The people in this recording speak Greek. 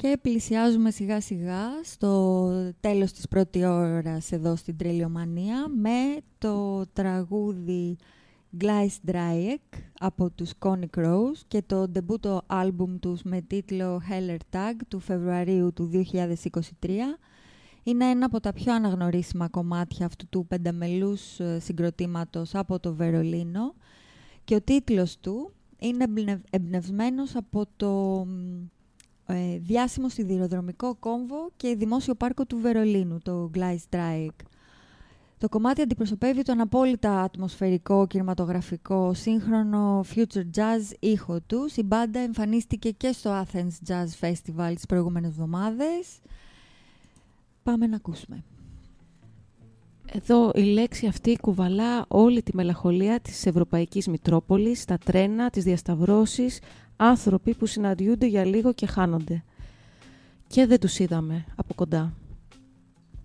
Και πλησιάζουμε σιγά σιγά στο τέλος της πρώτης ώρας εδώ στην Τρελιομανία με το τραγούδι Gleis Dreieck από τους Connie Crows και το ντεμπούτο άλμπουμ τους με τίτλο Heller Tag του Φεβρουαρίου του 2023. Είναι ένα από τα πιο αναγνωρίσιμα κομμάτια αυτού του πενταμελούς συγκροτήματος από το Βερολίνο και ο τίτλος του είναι εμπνευσμένος από το διάσημο σιδηροδρομικό κόμβο και δημόσιο πάρκο του Βερολίνου, το Gleis Dreieck. Το κομμάτι αντιπροσωπεύει τον απόλυτα ατμοσφαιρικό, κινηματογραφικό, σύγχρονο future jazz ήχο τους. Η μπάντα εμφανίστηκε και στο Athens Jazz Festival τις προηγούμενες εβδομάδες. Πάμε να ακούσουμε. Εδώ η λέξη αυτή κουβαλά όλη τη μελαγχολία της Ευρωπαϊκής Μητρόπολης, τα τρένα, τις διασταυρώσεις, άνθρωποι που συναντιούνται για λίγο και χάνονται. Και δεν τους είδαμε από κοντά.